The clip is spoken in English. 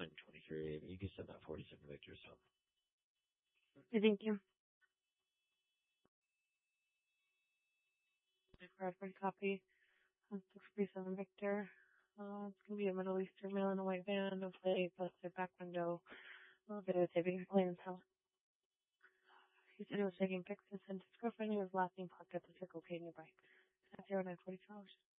923. You can send that 47 Victor. So. Thank you. Reference copy. 637 Victor. It's going to be a Middle Eastern male in a white van with a busted back window. Videotaping plane's house. He said he was taking pics and sent his girlfriend who was laughing parked at the Circle K nearby. At 0944 hours.